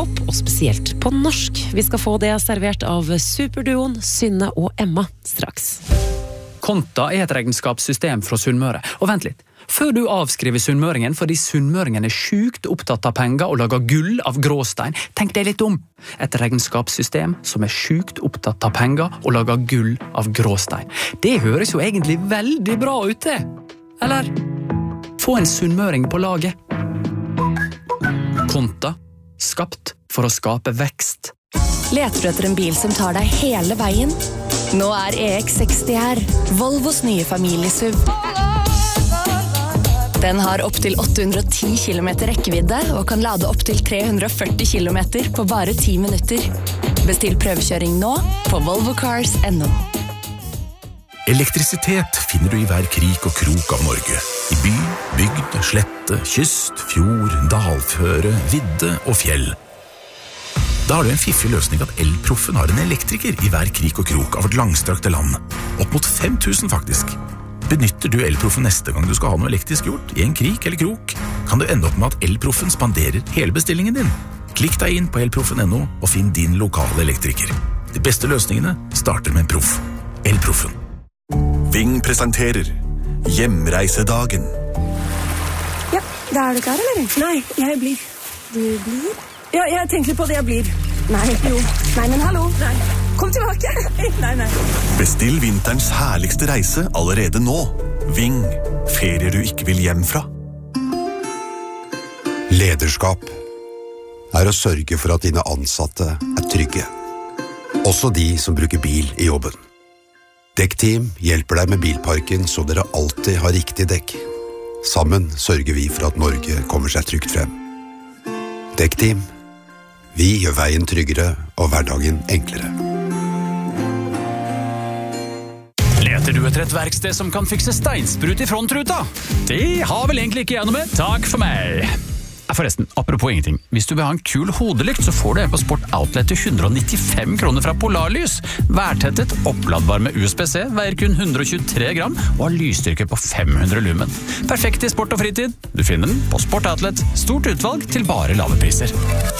pop, og spesielt på norsk. Vi skal få det servert av superduoen Synne og Emma straks. Konta et regnskapssystem fra Sunnmøre. Og vent litt. Før du avskriver sunnmøringen fordi sunnmøringen sjukt opptatt av penger og lager gull av gråstein, tenk deg litt om. Et regnskapssystem som sjukt opptatt av penger og lager gull av gråstein. Det høres jo egentlig veldig bra ut, det. Eller? Få en sunnmøring på laget. Konta. Skapt for å skape vekst. Leter du etter en bil som tar deg hele veien? Nå EX60 her. Volvos nye familiesuv. Den har opp til 810 km rekkevidde og kan lade opp til 340 km på bare 10 minutter. Bestill prøvekjøring nå på volvocars.no. Elektrisitet finner du i hver krik og krok av Norge. I by, bygd, slette, kyst, fjord, dalføre, vidde og fjell. Da har du en fiffig løsning at Elproffen har en elektriker i hver krik og krok av vårt langstrakte land. Opp mot 5000 faktisk. Benytter du Elproffen neste gang du skal ha noe elektrisk gjort, i en krik eller krok, kan du ende opp med at Elproffen spanderer hele bestillingen din. Klikk deg inn på elproffen.no og finn din lokale elektriker. De beste løsningene starter med en proff. Elproffen. Ving presenterer Hjemreisedagen. Ja, da du klar, eller? Nei, jeg blir. Du blir? Ja, jeg tenker på det jeg blir. Nei, jo. Nei, men hallo. Nei. Kom tilbake. Nei. Bestill vinterens herligste reise allerede nå. Ving. Ferier du ikke vil hjem fra. Lederskap er å sørge for at dine ansatte trygge. Også de som bruker bil i jobben. Dekkteam hjelper deg med bilparken så dere alltid har riktig dekk. Sammen sørger vi for at Norge kommer seg trygt frem. Dekkteam. Vi gjør veien tryggere og hverdagen enklere. Leter du etter et verksted som kan fikse steinsprut i frontruta? Det har vel egentlig ikke jeg noe med. Takk for meg. Forresten, apropos ingenting. Hvis du vil ha en kul hodelykt, så får du en på Sport Outlet til 195 kroner fra Polarlys. Værtettet, oppladbar med USB-C, veier kun 123 gram og har lysstyrke på 500 lumen. Perfekt i sport og fritid. Du finner den på Sport Outlet. Stort utvalg til bare lave priser.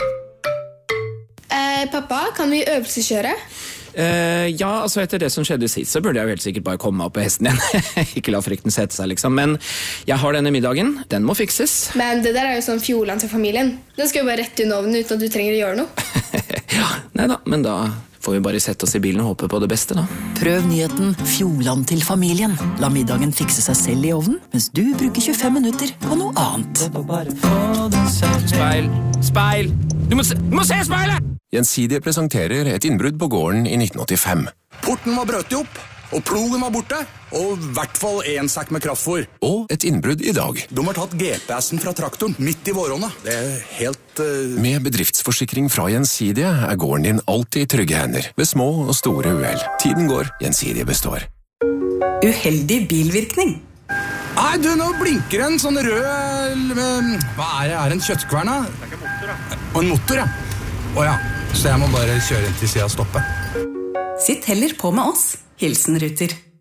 Pappa, kan vi øvelseskjøre? Ja, altså etter det som skjedde sist, så burde jeg jo helt sikkert bare komme meg opp på hesten igjen. Ikke la frykten sette seg, liksom. Men jeg har denne middagen. Den må fikses. Men det der jo sånn fjoland til familien. Den skal jo bare rett under ovnen uten at du trenger å gjøre noe. Ja, neida, men da får vi bare sette oss i bilen og håpe på det beste, da. Prøv nyheten Fjoland til familien. La middagen fikse seg selv i ovnen, mens du bruker 25 minutter på noe annet. Speil! Du må se speilet! Gjensidige presenterer et innbrudd på gården i 1985. Porten var brøtt opp, og plogen var borte, og i hvert fall en sekk med kraftfôr. Og et innbrudd i dag. De har tatt GPS-en fra traktoren midt i våronna. Det helt... Med bedriftsforsikring fra Gjensidige gården din alltid i trygge hender, ved små og store uhell. Tiden går, Gjensidige består. Uheldig bilvirkning. Nei, du, nå blinker en sånn rød... Hva er det? Er det en kjøttkvern, da? Det er ikke motor, da. Og en motor, ja. Åja, så jeg må bare kjøre inn til siden og stoppe. Sitt heller på med oss. Hilsen Ruter.